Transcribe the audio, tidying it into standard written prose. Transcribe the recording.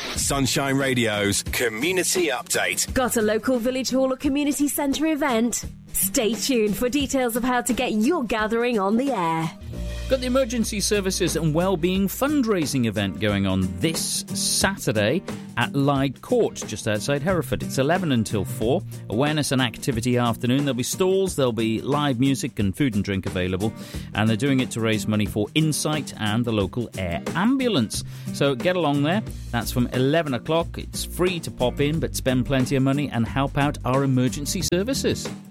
Sunshine Radio's Community Update. Got a local village hall or community centre event? Stay tuned for details of how to get your gathering on the air. Got the Emergency Services and Wellbeing fundraising event going on this Saturday at Lyde Court, just outside Hereford. It's 11 until 4. Awareness and activity afternoon. There'll be stalls, there'll be live music and food and drink available. And they're doing it to raise money for Insight and the local air ambulance. So get along there. That's from 11 o'clock. It's free to pop in, but spend plenty of money and help out our emergency services.